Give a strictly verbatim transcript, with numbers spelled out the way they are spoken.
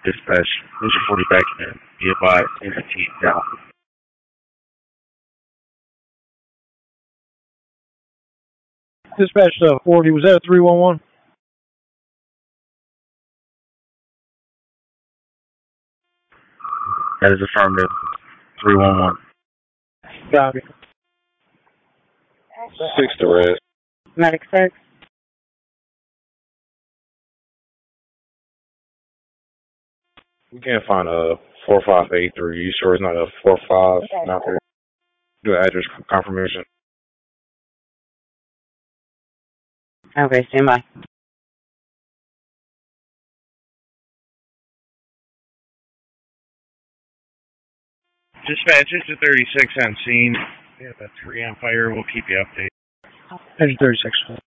Dispatch, Engine forty back in. Be advised, entity down. Dispatch uh, forty, was that a three one one? That is affirmative. three one one. Copy. Six to red. Medic six. We can't find a four five eight three. You sure it's not a four five? Not there. Do address confirmation. Okay, stand by. Dispatch, it's a thirty-six on scene. We have a three on fire. We'll keep you updated. Engine thirty-six.